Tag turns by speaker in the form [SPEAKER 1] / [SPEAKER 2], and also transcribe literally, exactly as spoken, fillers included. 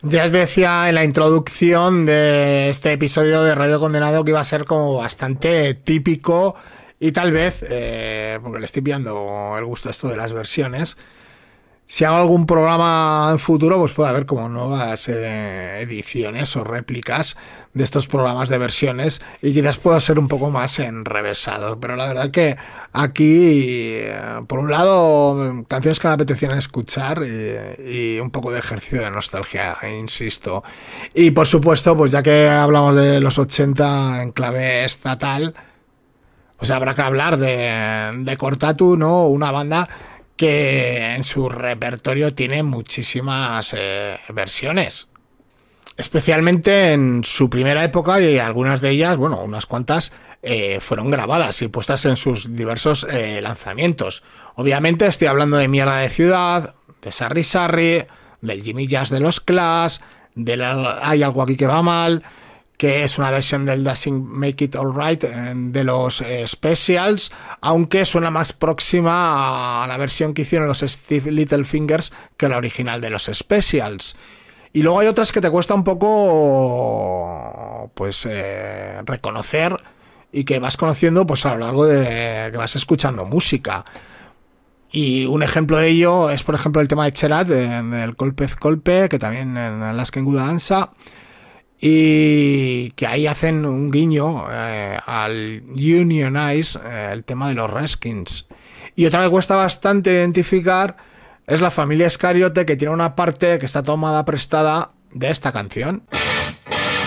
[SPEAKER 1] Ya os decía en la introducción de este episodio de Radio Condenado que iba a ser como bastante típico y tal vez, eh, porque le estoy pillando el gusto a esto de las versiones, si hago algún programa en futuro, pues puede haber como nuevas eh, ediciones o réplicas de estos programas de versiones y quizás pueda ser un poco más enrevesado. Pero la verdad que aquí, eh, por un lado, canciones que me apetecían escuchar y, y un poco de ejercicio de nostalgia, insisto. Y por supuesto, pues ya que hablamos de los ochenta en clave estatal, pues habrá que hablar de, de Cortatu, ¿no? Una banda que en su repertorio tiene muchísimas eh, versiones, especialmente en su primera época, y algunas de ellas, bueno, unas cuantas eh, fueron grabadas y puestas en sus diversos eh, lanzamientos. Obviamente estoy hablando de Mierda de Ciudad, de Sarri Sarri, del Jimmy Jazz de los Clash, de la, Hay algo aquí que va mal, que es una versión del Doesn't Make It Alright de los eh, Specials, aunque suena más próxima a la versión que hicieron los Steve Littlefingers que la original de los Specials. Y luego hay otras que te cuesta un poco pues eh, reconocer y que vas conociendo pues a lo largo de que vas escuchando música. Y un ejemplo de ello es, por ejemplo, el tema de Cherat, del Colpez Colpe, que también en Alaskan Good Danza, y que ahí hacen un guiño eh, al Unionize, eh, el tema de los Redskins. Y otra que cuesta bastante identificar es la familia Escariote, que tiene una parte que está tomada prestada de esta canción.